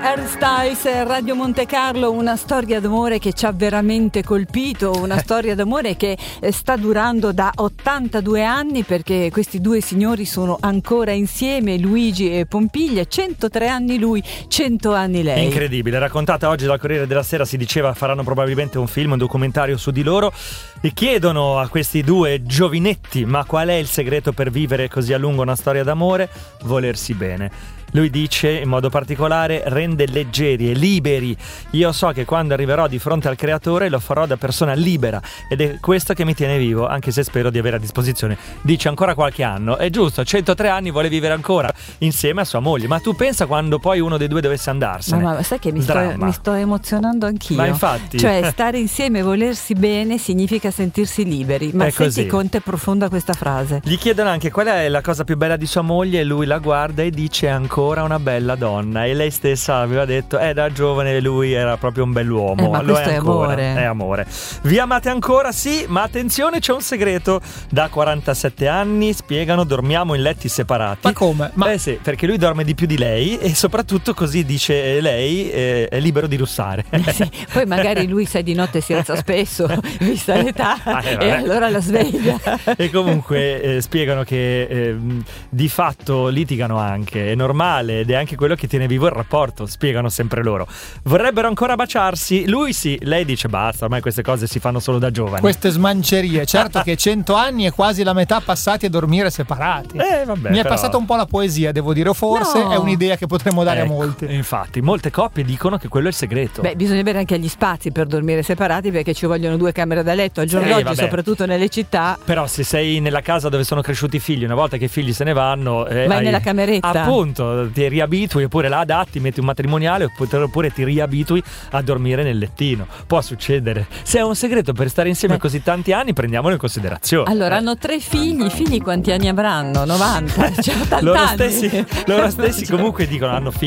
Harry Styles, Radio Monte Carlo, una storia d'amore che ci ha veramente colpito, una storia d'amore che sta durando da 82 anni, perché questi due signori sono ancora insieme, Luigi e Pompiglia, 103 anni lui, 100 anni lei. Incredibile, raccontata oggi dal Corriere della Sera, si diceva faranno probabilmente un film, un documentario su di loro, e chiedono a questi due giovinetti: ma qual è il segreto per vivere così a lungo una storia d'amore? Volersi bene. Lui dice in modo particolare: rende leggeri e liberi. Io so che quando arriverò di fronte al creatore lo farò da persona libera, ed è questo che mi tiene vivo, anche se spero di avere a disposizione, dice, ancora qualche anno. È giusto, 103 anni, vuole vivere ancora insieme a sua moglie. Ma tu pensa quando poi uno dei due dovesse andarsene? Ma sai che mi sto emozionando anch'io. Ma infatti, cioè, stare insieme e volersi bene significa sentirsi liberi. Ma senti quanto è profonda questa frase. Gli chiedono anche qual è la cosa più bella di sua moglie, e lui la guarda e dice: ancora una bella donna. E lei stessa aveva detto: da giovane lui era proprio un bell'uomo. Ma questo è amore. È amore. Vi amate ancora? Sì, ma attenzione, c'è un segreto. Da 47 anni, spiegano, dormiamo in letti separati. Ma come? Sì, perché lui dorme di più di lei, e soprattutto così, dice lei, è libero di russare. Sì. Poi magari lui, sai, di notte si alza spesso, vista l'età, e allora la sveglia. E comunque spiegano che di fatto litigano anche, è normale, ed è anche quello che tiene vivo il rapporto, spiegano sempre loro. Vorrebbero ancora baciarsi? Lui sì, lei dice basta, ormai queste cose si fanno solo da giovani. Queste smancerie, certo che 100 anni è quasi la metà passati a dormire separati. Vabbè, mi è passata un po' la poesia, devo dire, o forse è un'idea che potremmo dare a molti. Infatti, molte coppie dicono che quello è il segreto. Bisogna avere anche gli spazi per dormire separati, perché ci vogliono 2 camere da letto al giorno d'oggi, soprattutto nelle città. Però se sei nella casa dove sono cresciuti i figli, una volta che i figli se ne vanno, vai nella cameretta. Appunto, ti riabitui, oppure la adatti, metti un matrimoniale, oppure ti riabitui a dormire nel lettino. Può succedere. Se è un segreto per stare insieme così tanti anni, prendiamolo in considerazione. Allora, hanno 3 figli. I figli quanti anni avranno? 90? Cioè, 80 loro anni. Loro stessi comunque dicono hanno figli